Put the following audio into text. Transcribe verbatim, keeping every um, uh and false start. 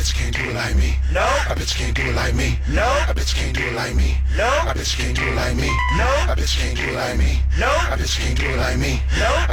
bitch can't do it like me. No. A bitch can't do it like me. No. A bitch can't do it like me. No. A bitch can't do it like me. No. A bitch can't do it like me. No. A bitch can't do it like me. No. A